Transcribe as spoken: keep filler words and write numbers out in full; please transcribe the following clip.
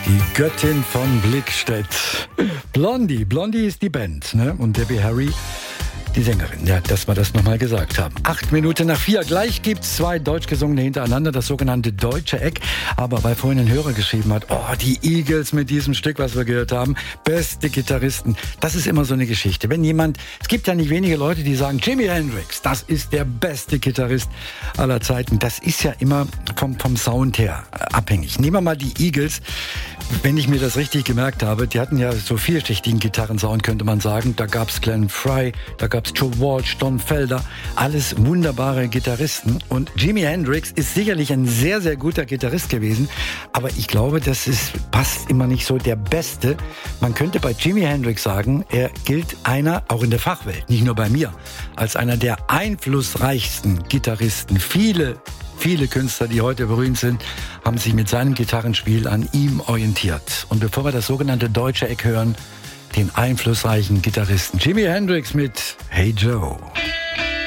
Die Göttin von Blickstedt. Blondie. Blondie ist die Band, ne? Und Debbie Harry, die Sängerin. Ja, dass wir das nochmal gesagt haben. Acht Minuten nach vier. Gleich gibt's zwei deutsch gesungene hintereinander, das sogenannte deutsche Eck. Aber weil vorhin ein Hörer geschrieben hat, oh, die Eagles mit diesem Stück, was wir gehört haben, beste Gitarristen. Das ist immer so eine Geschichte. Wenn jemand, es gibt ja nicht wenige Leute, die sagen, Jimi Hendrix, das ist der beste Gitarrist aller Zeiten. Das ist ja immer vom, vom Sound her abhängig. Nehmen wir mal die Eagles. Wenn ich mir das richtig gemerkt habe, die hatten ja so vielschichtigen Gitarrensound, könnte man sagen. Da gab's Glenn Frey, da gab's Joe Walsh, Don Felder, alles wunderbare Gitarristen. Und Jimi Hendrix ist sicherlich ein sehr, sehr guter Gitarrist gewesen. Aber ich glaube, das ist, passt immer nicht so der Beste. Man könnte bei Jimi Hendrix sagen, er gilt einer, auch in der Fachwelt, nicht nur bei mir, als einer der einflussreichsten Gitarristen. Viele Viele Künstler, die heute berühmt sind, haben sich mit seinem Gitarrenspiel an ihm orientiert. Und bevor wir das sogenannte deutsche Eck hören, den einflussreichen Gitarristen Jimi Hendrix mit Hey Joe.